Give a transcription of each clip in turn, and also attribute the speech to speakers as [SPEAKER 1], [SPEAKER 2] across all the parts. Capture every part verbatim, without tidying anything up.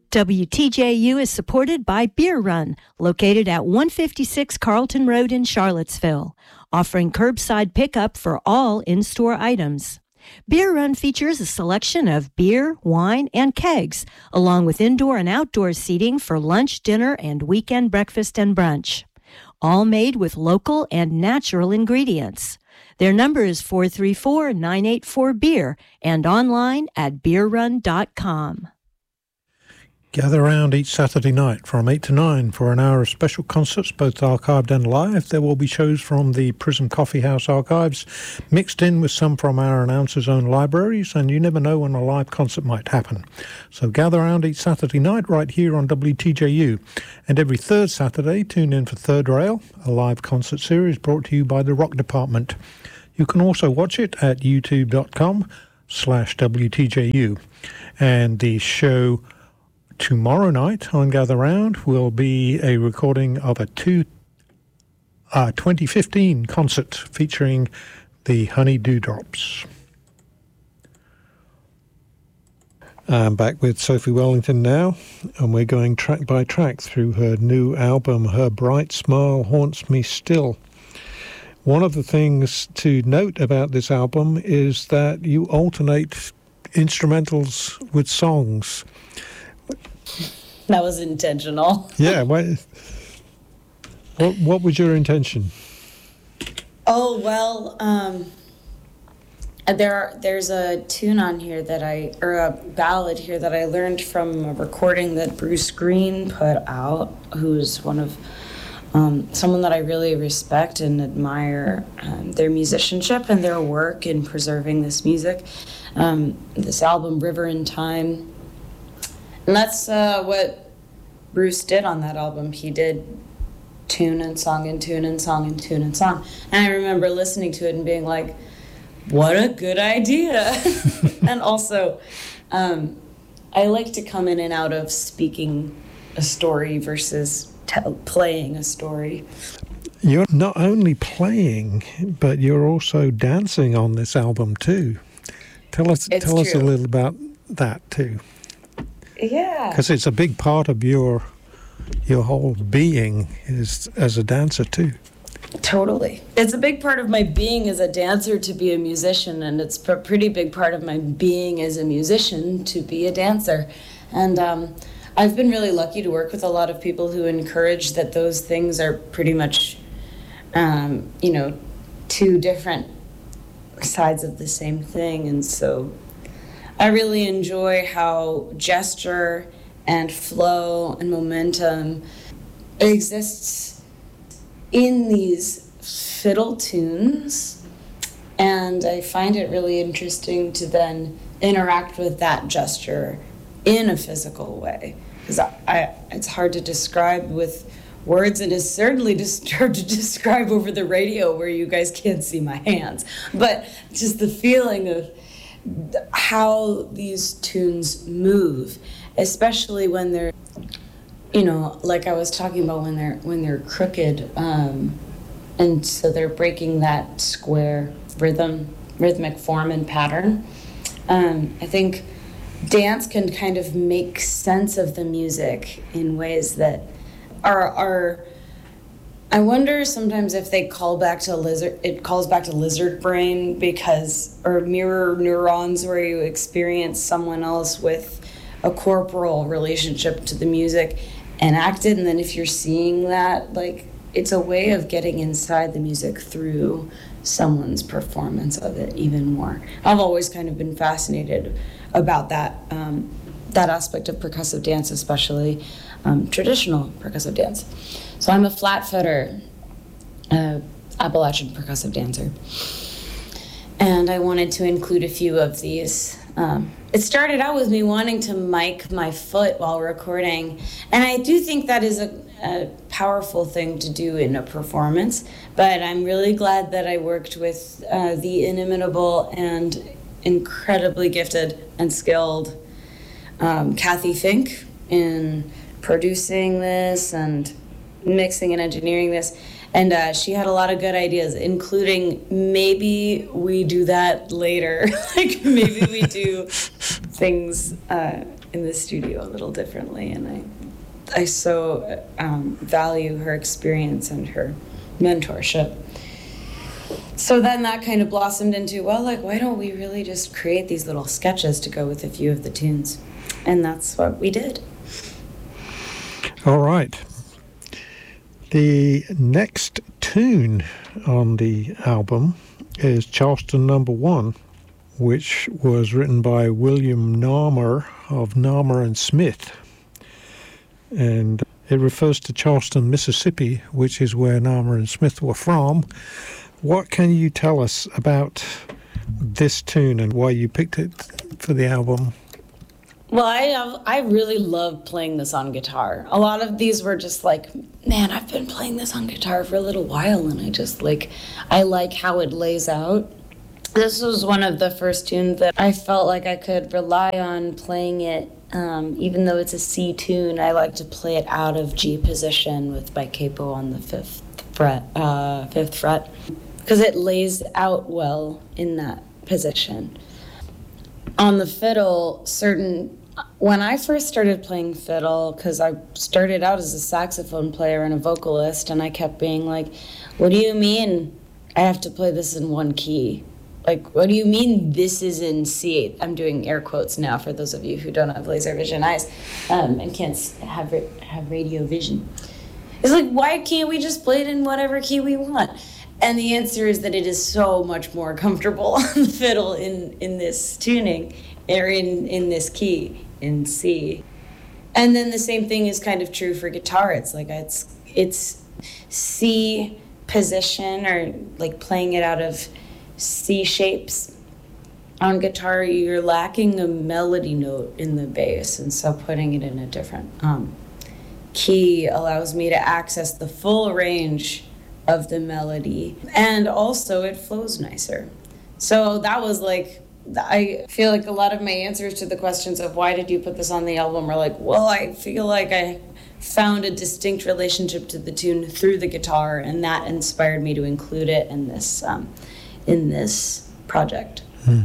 [SPEAKER 1] W T J U is supported by Beer Run, located at one fifty-six Carlton Road in Charlottesville, offering curbside pickup for all in-store items. Beer Run features a selection of beer, wine, and kegs, along with indoor and outdoor seating for lunch, dinner, and weekend breakfast and brunch. All made with local and natural ingredients. Their number is four three four, nine eight four, beer and online at beer run dot com.
[SPEAKER 2] Gather round each Saturday night from eight to nine for an hour of special concerts, both archived and live. There will be shows from the Prison Coffee House archives, mixed in with some from our announcer's own libraries, and you never know when a live concert might happen. So gather round each Saturday night right here on W T J U. And every third Saturday, tune in for Third Rail, a live concert series brought to you by the Rock Department. You can also watch it at youtube.com slash WTJU. And the show tomorrow night on Gather Round will be a recording of a two, uh, twenty fifteen concert featuring the Honey Dewdrops. I'm back with Sophie Wellington now, and we're going track by track through her new album, Her Bright Smile Haunts Me Still. One of the things to note about this album is that you alternate instrumentals with songs.
[SPEAKER 3] That was intentional.
[SPEAKER 2] Yeah. What, what, what was your intention?
[SPEAKER 3] Oh, well, um, there are, there's a tune on here that I, or a ballad here that I learned from a recording that Bruce Green put out, who's one of, um, someone that I really respect and admire um, their musicianship and their work in preserving this music. Um, this album, River in Time. And that's uh, what Bruce did on that album. He did tune and song and tune and song and tune and song. And I remember listening to it and being like, what a good idea. And also, um, I like to come in and out of speaking a story versus te- playing a story.
[SPEAKER 2] You're not only playing, but you're also dancing on this album too. Tell us,
[SPEAKER 3] It's
[SPEAKER 2] tell
[SPEAKER 3] true.
[SPEAKER 2] us a little about that too.
[SPEAKER 3] Yeah.
[SPEAKER 2] Because it's a big part of your your whole being is as a dancer too.
[SPEAKER 3] Totally. It's a big part of my being as a dancer to be a musician, and it's a pretty big part of my being as a musician to be a dancer. And um, I've been really lucky to work with a lot of people who encourage that those things are pretty much, um, you know, two different sides of the same thing. And so I really enjoy how gesture and flow and momentum exists in these fiddle tunes, and I find it really interesting to then interact with that gesture in a physical way, because I, I, it's hard to describe with words, and it's certainly just hard to describe over the radio where you guys can't see my hands, but just the feeling of how these tunes move, especially when they're, you know, like I was talking about, when they're when they're crooked, um, and so they're breaking that square rhythm, rhythmic form and pattern. Um, I think dance can kind of make sense of the music in ways that are are. I wonder sometimes if they call back to lizard, it calls back to lizard brain, because, or mirror neurons, where you experience someone else with a corporal relationship to the music and act it. And then if you're seeing that, like, it's a way of getting inside the music through someone's performance of it even more. I've always kind of been fascinated about that, um, that aspect of percussive dance, especially um, traditional percussive dance. So I'm a flat-footer, uh, Appalachian percussive dancer. And I wanted to include a few of these. Um, it started out with me wanting to mic my foot while recording. And I do think that is a, a powerful thing to do in a performance. But I'm really glad that I worked with uh, the inimitable and incredibly gifted and skilled um, Kathy Fink in producing this and mixing and engineering this, and uh, she had a lot of good ideas, including maybe we do that later. Like maybe we do things uh, in the studio a little differently, and I I so um, value her experience and her mentorship. So then that kind of blossomed into, well, like, why don't we really just create these little sketches to go with a few of the tunes? And that's what we did.
[SPEAKER 2] All right. The next tune on the album is Charleston Number One, which was written by William Narmer of Narmer and Smith. And it refers to Charleston, Mississippi, which is where Narmer and Smith were from. What can you tell us about this tune and why you picked it for the album?
[SPEAKER 3] Well, I have, I really love playing this on guitar. A lot of these were just like, man, I've been playing this on guitar for a little while, and I just like, I like how it lays out. This was one of the first tunes that I felt like I could rely on playing it. Um, even though it's a C tune, I like to play it out of G position with my capo on the fifth fret, uh, fifth fret, because it lays out well in that position. On the fiddle, certain when I first started playing fiddle, because I started out as a saxophone player and a vocalist, and I kept being like, "What do you mean I have to play this in one key? Like, what do you mean this is in C?" I'm doing air quotes now for those of you who don't have laser vision eyes um, and can't have have radio vision. It's like, why can't we just play it in whatever key we want? And the answer is that it is so much more comfortable on the fiddle in, in this tuning, or in, in this key, in C. And then the same thing is kind of true for guitar. It's like it's it's C position, or like playing it out of C shapes. On guitar, you're lacking a melody note in the bass, and so putting it in a different um, key allows me to access the full range of the melody, and also it flows nicer. So that was like, I feel like a lot of my answers to the questions of why did you put this on the album are like, well, I feel like I found a distinct relationship to the tune through the guitar, and that inspired me to include it in this um, in this project.
[SPEAKER 2] Hmm.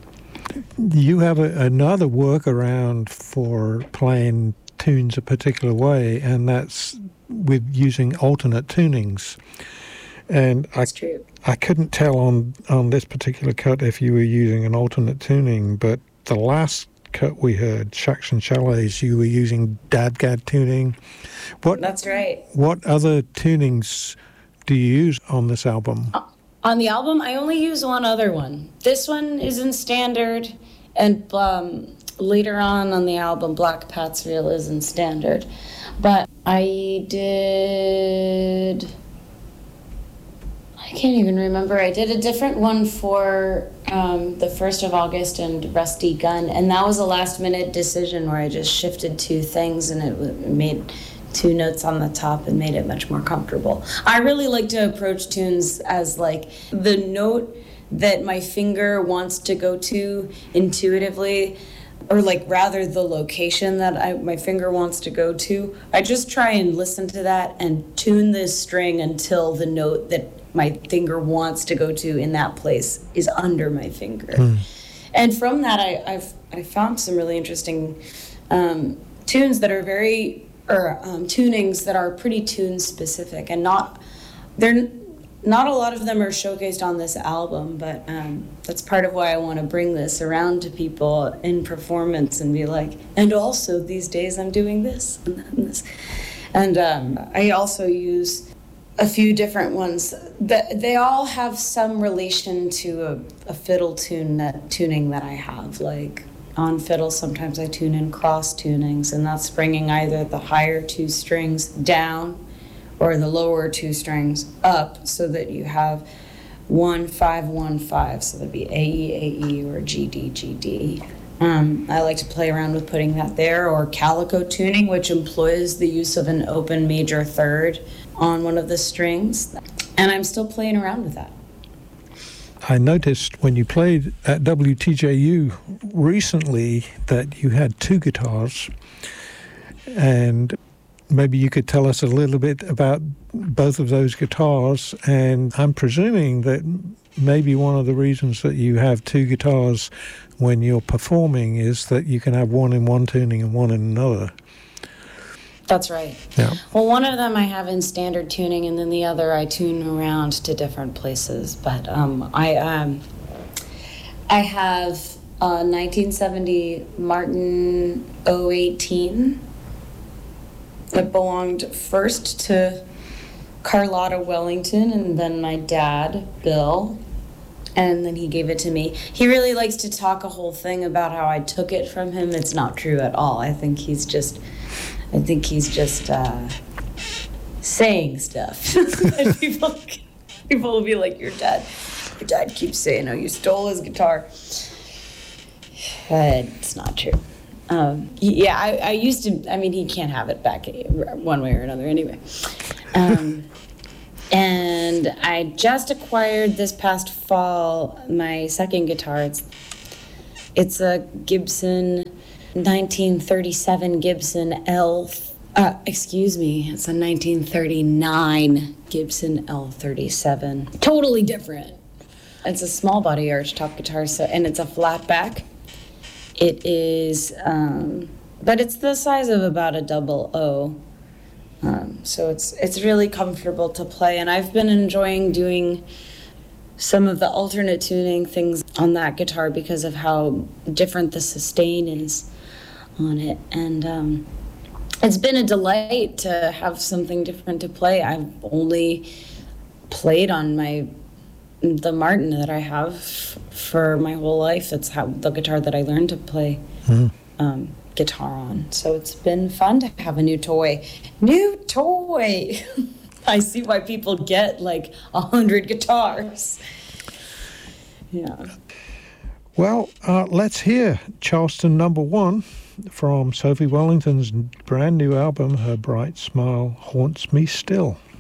[SPEAKER 2] You have a, another workaround for playing tunes a particular way, and that's with using alternate tunings. And I,
[SPEAKER 3] true.
[SPEAKER 2] I couldn't tell on, on this particular cut if you were using an alternate tuning, but the last cut we heard, Shacks and Chalets, you were using Dadgad tuning. What,
[SPEAKER 3] That's right.
[SPEAKER 2] What other tunings do you use on this album?
[SPEAKER 3] Uh, on the album, I only use one other one. This one is in standard, and um, later on on the album, Black Pat's Reel is in standard. But I did, I can't even remember. I did a different one for um, the first of August and Rusty Gun, and that was a last minute decision where I just shifted two things, and it made two notes on the top and made it much more comfortable. I really like to approach tunes as like the note that my finger wants to go to intuitively, or like rather the location that I, my finger wants to go to. I just try and listen to that and tune this string until the note that my finger wants to go to in that place is under my finger. Mm. And from that, I, I've I found some really interesting um, tunes that are very, or um, tunings that are pretty tune specific, and not, they're not a lot of them are showcased on this album, but um, that's part of why I want to bring this around to people in performance and be like, and also these days I'm doing this and that and this. And um, I also use a few different ones that they all have some relation to a, a fiddle tune that tuning that I have. Like on fiddle, sometimes I tune in cross tunings, and that's bringing either the higher two strings down or the lower two strings up, so that you have one, five, one, five. So that'd be A E, A E, or G D, G D. Um, I like to play around with putting that there, or calico tuning, which employs the use of an open major third on one of the strings. And I'm still playing around with that.
[SPEAKER 2] I noticed when you played at W T J U recently that you had two guitars, and maybe you could tell us a little bit about both of those guitars. And I'm presuming that maybe one of the reasons that you have two guitars when you're performing is that you can have one in one tuning and one in another.
[SPEAKER 3] That's right.
[SPEAKER 2] Yeah.
[SPEAKER 3] Well, one of them I have in standard tuning, and then the other I tune around to different places. But um, I um, I have a nineteen seventy Martin oh eighteen that belonged first to Carlotta Wellington, and then my dad, Bill, and then he gave it to me. He really likes to talk a whole thing about how I took it from him. It's not true at all. I think he's just, I think he's just uh, saying stuff. And people, people will be like, your dad, your dad keeps saying, oh, you stole his guitar. But it's not true. Um, yeah, I, I used to, I mean, he can't have it back one way or another anyway. Um, and I just acquired this past fall my second guitar. It's, it's a Gibson nineteen thirty-seven Gibson L, uh, excuse me, it's a nineteen thirty-nine Gibson L thirty-seven. Totally different. It's a small body archtop guitar, so, and it's a flat back. It is, um, but it's the size of about a double O. Um, so it's it's really comfortable to play, and I've been enjoying doing some of the alternate tuning things on that guitar because of how different the sustain is on it. And um, it's been a delight to have something different to play. I've only played on my the Martin that I have for my whole life. That's how the guitar that I learned to play mm-hmm. um, guitar on. So it's been fun to have a new toy. New toy! I see why people get like a hundred guitars. Yeah.
[SPEAKER 2] Well, uh, let's hear Charleston Number One from Sophie Wellington's brand new album, Her Bright Smile Haunts Me Still.